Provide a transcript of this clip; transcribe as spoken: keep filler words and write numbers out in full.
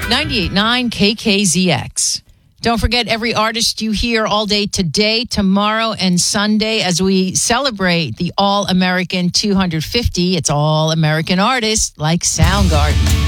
ninety-eight point nine K K Z X. Don't forget every artist you hear all day today, tomorrow, and Sunday as we celebrate the All-American two hundred fifty. It's all American artists like Soundgarden.